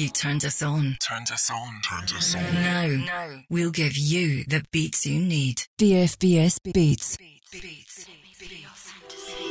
You turned us on. Turned us on. Turned us on. Now, we'll give you the beats you need. DFBS Beats.